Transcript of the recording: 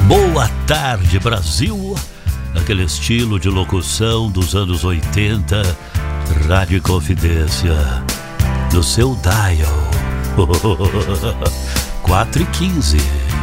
Boa tarde, Brasil. Aquele estilo de locução dos anos 80, Rádio Confidência, no seu dial. 4h15.